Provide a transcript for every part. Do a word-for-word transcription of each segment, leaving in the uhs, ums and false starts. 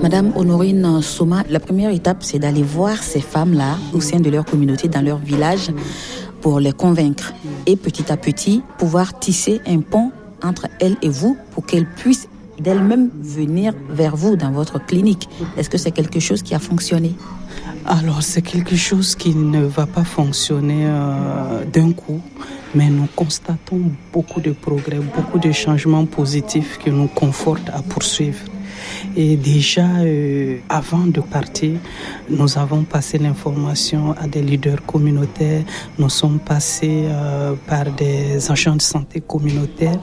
Madame Honorine Soma, la première étape, c'est d'aller voir ces femmes-là au sein de leur communauté, dans leur village, pour les convaincre. Et petit à petit, pouvoir tisser un pont entre elles et vous pour qu'elles puissent d'elles-mêmes venir vers vous dans votre clinique. Est-ce que c'est quelque chose qui a fonctionné? Alors, c'est quelque chose qui ne va pas fonctionner euh, d'un coup, mais nous constatons beaucoup de progrès, beaucoup de changements positifs qui nous confortent à poursuivre. Et déjà, euh, avant de partir, nous avons passé l'information à des leaders communautaires. Nous sommes passés euh, par des agents de santé communautaires.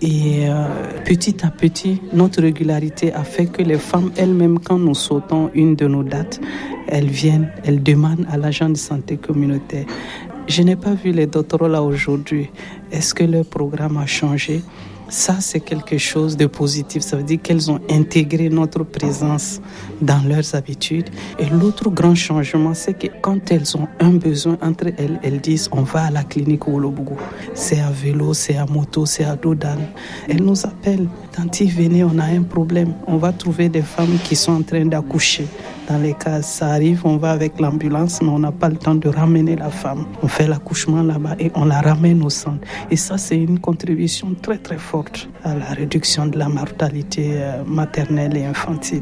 Et euh, petit à petit, notre régularité a fait que les femmes elles-mêmes, quand nous sautons une de nos dates, elles viennent, elles demandent à l'agent de santé communautaire. Je n'ai pas vu les doctorats là aujourd'hui. Est-ce que leur programme a changé? Ça, c'est quelque chose de positif. Ça veut dire qu'elles ont intégré notre présence dans leurs habitudes. Et l'autre grand changement, c'est que quand elles ont un besoin entre elles, elles disent on va à la clinique Wolobougou. C'est à vélo, c'est à moto, c'est à dos d'âne. Elles nous appellent. Tanti, venez, on a un problème. On va trouver des femmes qui sont en train d'accoucher. Dans les cas, ça arrive, on va avec l'ambulance, mais on n'a pas le temps de ramener la femme. On fait l'accouchement là-bas et on la ramène au centre. Et ça, c'est une contribution très, très forte à la réduction de la mortalité maternelle et infantile.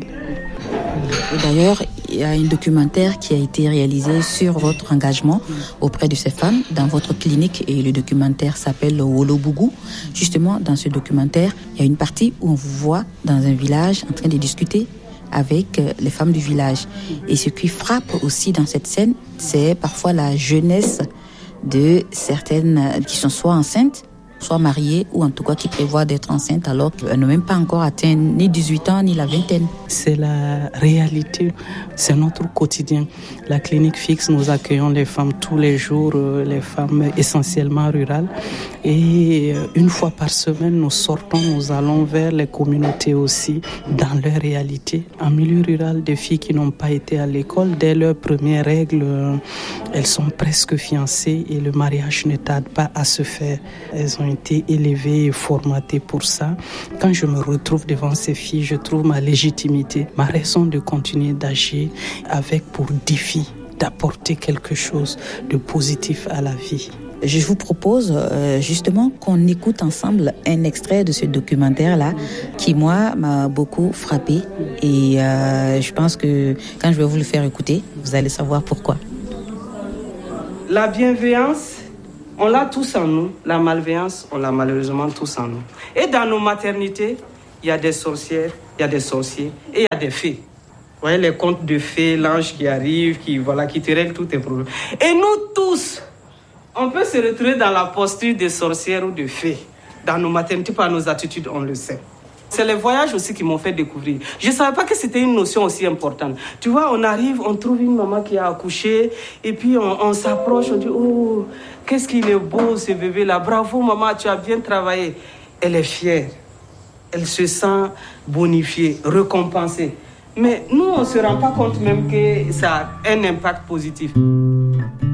D'ailleurs, il y a un documentaire qui a été réalisé sur votre engagement auprès de ces femmes dans votre clinique et le documentaire s'appelle Wolobougou. Justement, dans ce documentaire, il y a une partie où on vous voit dans un village en train de discuter avec les femmes du village. Et ce qui frappe aussi dans cette scène, c'est parfois la jeunesse de certaines qui sont soit enceintes, soit mariées, ou en tout cas qui prévoient d'être enceintes alors qu'elles n'ont même pas encore atteint ni dix-huit ans ni la vingtaine. C'est la réalité, c'est notre quotidien. La clinique fixe, nous accueillons les femmes tous les jours, les femmes essentiellement rurales. Et une fois par semaine, nous sortons, nous allons vers les communautés aussi, dans leur réalité. En milieu rural, des filles qui n'ont pas été à l'école, dès leurs premières règles, elles sont presque fiancées et le mariage ne tarde pas à se faire. Elles ont été élevées et formatées pour ça. Quand je me retrouve devant ces filles, je trouve ma légitimité, ma raison de continuer d'agir avec pour défi d'apporter quelque chose de positif à la vie. Je vous propose euh, justement qu'on écoute ensemble un extrait de ce documentaire-là qui, moi, m'a beaucoup frappé. Et euh, je pense que quand je vais vous le faire écouter, vous allez savoir pourquoi. La bienveillance, on l'a tous en nous. La malveillance, on l'a malheureusement tous en nous. Et dans nos maternités, il y a des sorcières, il y a des sorciers et il y a des fées. Vous voyez les contes de fées, l'ange qui arrive, qui, voilà, qui te règle tous tes problèmes. Et nous tous, on peut se retrouver dans la posture de sorcière ou de fée. Dans nos maternités, par nos attitudes, on le sait. C'est les voyages aussi qui m'ont fait découvrir. Je ne savais pas que c'était une notion aussi importante. Tu vois, on arrive, on trouve une maman qui a accouché, et puis on, on s'approche, on dit, oh, qu'est-ce qu'il est beau ce bébé-là. Bravo maman, tu as bien travaillé. Elle est fière. Elle se sent bonifiée, récompensée. Mais nous, on ne se rend pas compte même que ça a un impact positif.